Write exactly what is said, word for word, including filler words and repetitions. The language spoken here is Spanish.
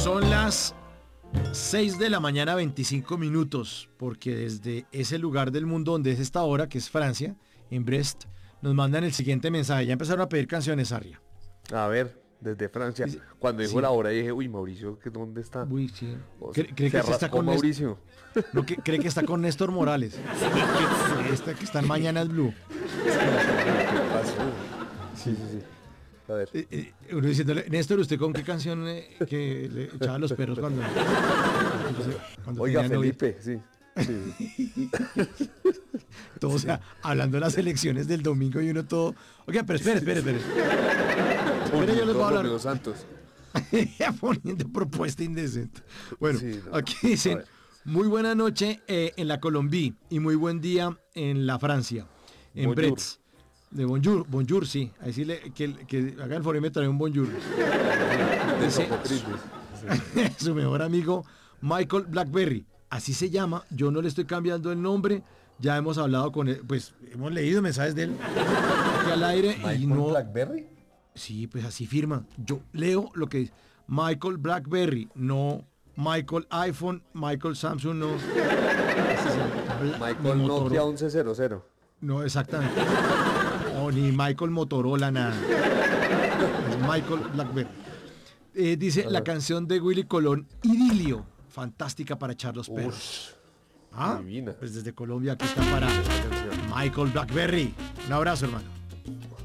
Son las seis de la mañana, veinticinco minutos, porque desde ese lugar del mundo donde es esta hora, que es Francia, en Brest, nos mandan el siguiente mensaje. Ya empezaron a pedir canciones, Arria. A ver, desde Francia. Cuando dijo sí. la hora dije, uy, Mauricio, ¿dónde está? Uy, sí. O ¿Cree, sea, cree se que se está rascó con Mauricio? Néstor? No, que, cree que está con Néstor Morales. Que, está, que está en Mañanas Blue. ¿Qué pasó? Sí, sí, sí. A ver. Eh, eh, uno diciéndole, Néstor, ¿usted con qué canción eh, que le echaba a los perros cuando... cuando Oiga, tenía novia? Felipe, sí. sí. Todo, o sea, hablando de las elecciones del domingo y uno todo... Oiga, pero espere, espere, espere. Espere, yo les voy a hablar. Romeo Santos. Poniendo propuesta indecente. Bueno, Sí, no. aquí dicen, muy buena noche eh, en la Colombie y muy buen día en la Francia, en Bonjour. Brest. De bonjour, bonjour, sí. Ahí sí le, que, que haga el favor y me trae un bonjour. De Dice, Sófocles. Sí. su mejor amigo Michael Blackberry. Así se llama. Yo no le estoy cambiando el nombre. Ya hemos hablado con él, pues hemos leído mensajes de él aquí al aire y ¿Michael no. Blackberry? Sí, pues así firma. Yo leo lo que dice Michael Blackberry, no Michael iPhone, Michael Samsung, no. Bla- Michael ni Nokia Motoro- once cero cero. No, exactamente. O ni Michael Motorola, nada. Es Michael Blackberry. Eh, dice la canción de Willy Colón, Idilio. Fantástica para echar los perros. Ush, ¿Ah? divina. Pues desde Colombia aquí está para esa canción. Michael Blackberry. Un abrazo, hermano.